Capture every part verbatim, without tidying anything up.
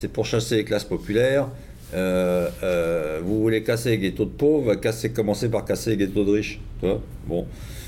C'est pour chasser les classes populaires. Euh, euh, vous voulez casser les ghettos de pauvres, casser, commencer par casser les ghettos de riches. Tu vois, bon.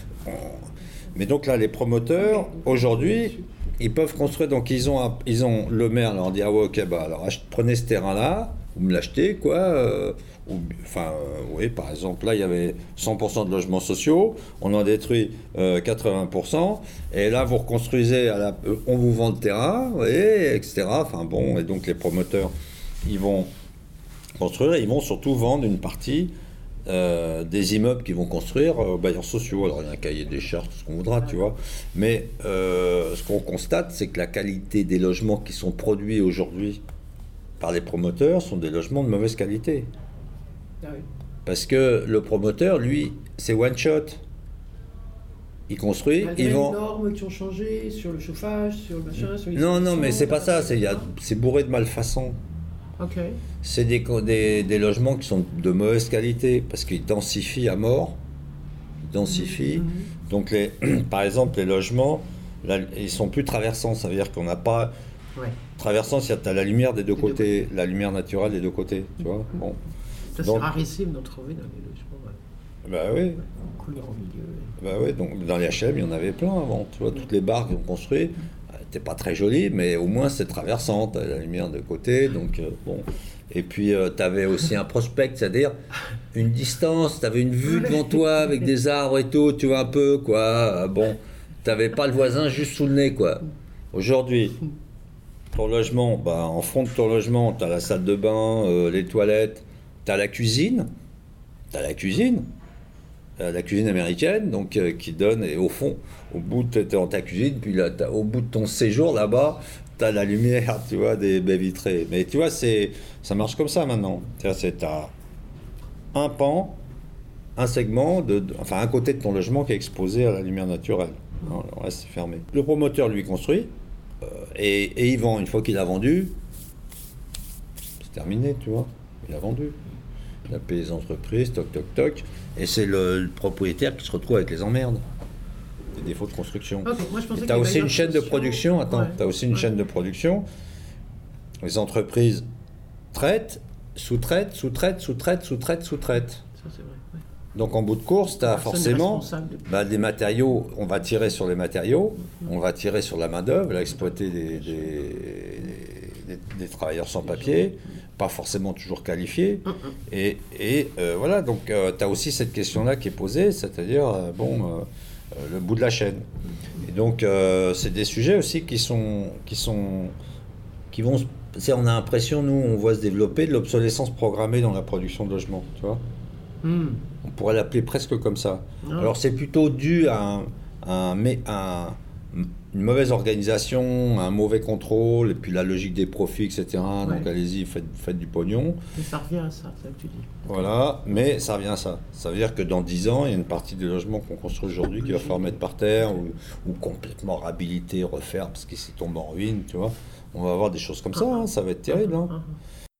Mais donc là, les promoteurs, aujourd'hui, ils peuvent construire. Donc ils ont, un, ils ont le maire leur dit ah ouais, ok, bah alors prenez ce terrain-là, vous me l'achetez, quoi. Euh, ou, enfin, euh, oui, par exemple, là, il y avait cent pour cent de logements sociaux, on en détruit euh, quatre-vingts pour cent, et là, vous reconstruisez, à la, euh, on vous vend le terrain, vous voyez, et cetera. Enfin bon, et donc les promoteurs, ils vont construire, ils vont surtout vendre une partie euh, des immeubles qu'ils vont construire aux bailleurs sociaux. Alors il y a un cahier des charges, tout ce qu'on voudra, tu vois. Mais euh, ce qu'on constate, c'est que la qualité des logements qui sont produits aujourd'hui par les promoteurs sont des logements de mauvaise qualité. Ah oui. Parce que le promoteur, lui, c'est one shot. Il construit, Malgré il les vend. normes qui ont changé sur le chauffage, sur le machin, sur les Non, non, installations, mais c'est pas ça. sur- C'est, y a- c'est bourré de malfaçons. Ok. C'est des, co- des, des logements qui sont de mauvaise qualité parce qu'ils densifient à mort. Ils densifient. Mhm. Donc, les, par exemple, les logements, là, ils sont plus traversants. Ça veut dire qu'on n'a pas. Ouais. Traversant, c'est tu as la lumière des deux Des deux côtés, la lumière naturelle des deux côtés. Tu vois, Mhm. bon. Ça, Donc- c'est rarissime d'en trouver dans les logements. Ouais. Bah oui. Couleur au milieu. ouais. Bah oui, donc dans les H M, il y en avait plein avant. Tu vois, toutes les barres qu'ils ont construites, n'étaient pas très jolies, mais au moins c'est traversant. T'as la lumière de côté, donc euh, bon. Et puis euh, tu avais aussi un prospect, c'est-à-dire une distance, tu avais une vue devant toi avec des arbres et tout, tu vois un peu, quoi. Euh, bon, tu n'avais pas le voisin juste sous le nez, quoi. Aujourd'hui, ton logement, bah, en fond de ton logement, tu as la salle de bain, euh, les toilettes, tu as la cuisine, tu as la cuisine. Euh, la cuisine américaine, donc euh, qui donne, et au fond, au bout de t'es dans ta cuisine, puis là, t'as- au bout de ton séjour là-bas, tu as la lumière, tu vois, des baies vitrées. Mais tu vois, c'est, ça marche comme ça maintenant. C'est-à-dire, c'est t'as un pan, un segment, de, de- enfin un côté de ton logement qui est exposé à la lumière naturelle. Non, le reste, c'est fermé. Le promoteur, lui, construit, euh, et, et il vend. Une fois qu'il a vendu, c'est terminé, tu vois. Il a vendu. Il a payé les entreprises, toc, toc, toc. Et c'est le, le propriétaire qui se retrouve avec les emmerdes. Des défauts de construction. Ok, moi je pensais Tu as que les aussi une bailleurs chaîne de sociaux- production. Attends, Ouais. tu as aussi une Ouais. chaîne de production. Les entreprises traitent, sous-traitent, sous-traitent, sous-traitent, sous-traitent, sous-traitent. Ça, c'est vrai. Ouais. Donc en bout de course, tu as Personne n'est forcément responsable de- bah, des matériaux. On va tirer sur les matériaux, on va tirer sur la main-d'œuvre, là, exploiter des, des, des- des travailleurs sans papier, pas forcément toujours qualifiés. Et, et, euh, voilà, donc tu as aussi cette question-là qui est posée, c'est-à-dire, euh, bon, euh, euh, le bout de la chaîne. Et donc, euh, c'est des sujets aussi qui sont. Qui sont qui vont. se- c'est- On a l'impression, nous, on voit se développer de l'obsolescence programmée dans la production de logements, tu vois. Hmm. On pourrait l'appeler presque comme ça. Ah. Alors c'est plutôt dû à, un, un- mais un- une mauvaise organisation, un mauvais contrôle, et puis la logique des profits, et cetera. Donc Ouais. allez-y, faites, faites du pognon. Mais ça revient à ça, ça que tu dis. Voilà, mais ça revient à ça. Ça veut dire que dans dix ans, il y a une partie des logements qu'on construit aujourd'hui qui va falloir mettre par terre ou, ou complètement réhabiliter, refaire, parce qu'ils s'est tombé en ruine, tu vois. On va avoir des choses comme ça, hein, ça va être terrible. Hein. Ah, ah.